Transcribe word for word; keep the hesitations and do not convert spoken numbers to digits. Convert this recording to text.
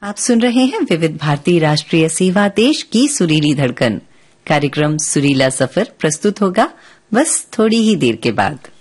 आप सुन रहे हैं विविध भारती राष्ट्रीय सेवा देश की सुरीली धड़कन। कार्यक्रम सुरीला सफर प्रस्तुत होगा बस थोड़ी ही देर के बाद।